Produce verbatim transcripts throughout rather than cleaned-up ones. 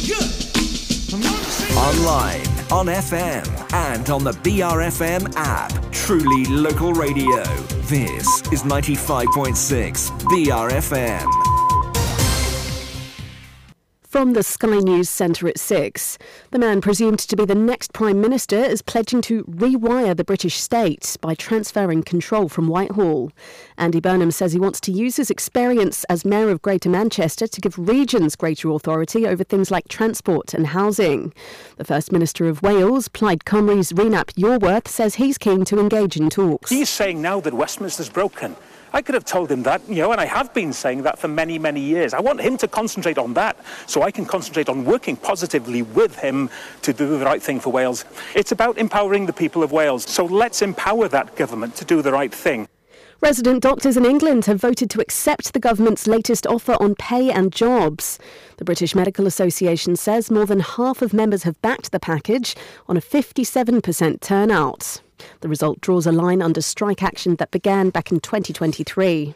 Good. I'm going to sing. Online, on F M, and on the B R F M app. Truly local radio. This is ninety-five point six B R F M. From the Sky News Centre at six, the man presumed to be the next Prime Minister is pledging to rewire the British state by transferring control from Whitehall. Andy Burnham says he wants to use his experience as Mayor of Greater Manchester to give regions greater authority over things like transport and housing. The First Minister of Wales, Plaid Cymru's Rhys Iorwerth, says he's keen to engage in talks. He's saying now that Westminster's broken. I could have told him that, you know, and I have been saying that for many, many years. I want him to concentrate on that so I can concentrate on working positively with him to do the right thing for Wales. It's about empowering the people of Wales, so let's empower that government to do the right thing. Resident doctors in England have voted to accept the government's latest offer on pay and jobs. The British Medical Association says more than half of members have backed the package on a fifty-seven percent turnout. The result draws a line under strike action that began back in twenty twenty-three.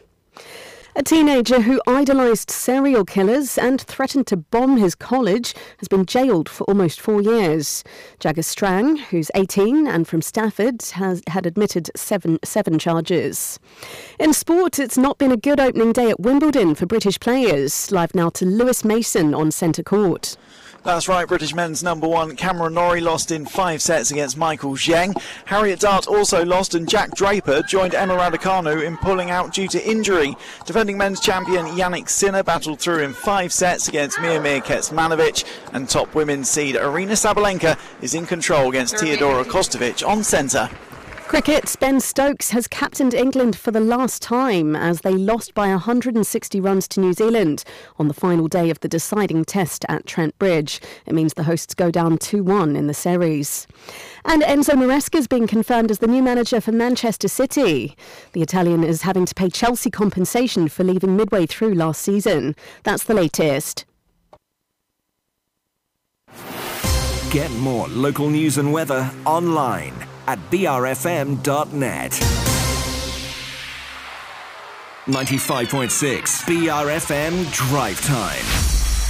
A teenager who idolised serial killers and threatened to bomb his college has been jailed for almost four years. Jagger Strang, who's eighteen and from Stafford, has had admitted seven, seven charges. In sport, it's not been a good opening day at Wimbledon for British players. Live now to Lewis Mason on centre court. That's right, British men's number one Cameron Norrie lost in five sets against Michael Zheng. Harriet Dart also lost, and Jack Draper joined Emma Raducanu in pulling out due to injury. Defending men's champion Yannick Sinner battled through in five sets against Miomir Kecmanovic, and top women's seed Arina Sabalenka is in control against Teodora Kostovic on centre. Cricket, Ben Stokes has captained England for the last time as they lost by one hundred sixty runs to New Zealand on the final day of the deciding test at Trent Bridge. It means the hosts go down two one in the series. And Enzo Maresca is being confirmed as the new manager for Manchester City. The Italian is having to pay Chelsea compensation for leaving midway through last season. That's the latest. Get more local news and weather online at b r f m dot net. ninety-five point six B R F M Drive Time.